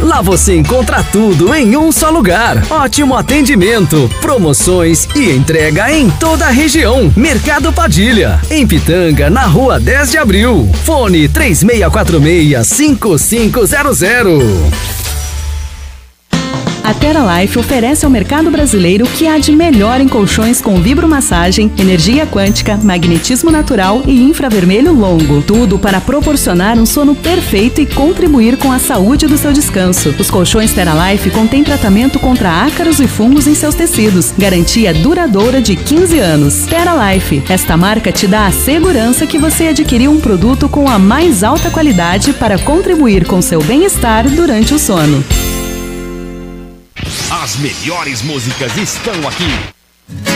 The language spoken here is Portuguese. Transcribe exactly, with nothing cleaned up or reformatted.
Lá você encontra tudo em um só lugar. Ótimo atendimento, promoções e entrega em toda a região. Mercado Padilha, em Pitanga, na rua dez de abril. Fone três seis quatro seis, cinco cinco zero zero. A Teralife oferece ao mercado brasileiro o que há de melhor em colchões com vibromassagem, energia quântica, magnetismo natural e infravermelho longo. Tudo para proporcionar um sono perfeito e contribuir com a saúde do seu descanso. Os colchões Teralife contêm tratamento contra ácaros e fungos em seus tecidos. Garantia duradoura de quinze anos. Teralife. Esta marca te dá a segurança que você adquiriu um produto com a mais alta qualidade para contribuir com seu bem-estar durante o sono. As melhores músicas estão aqui.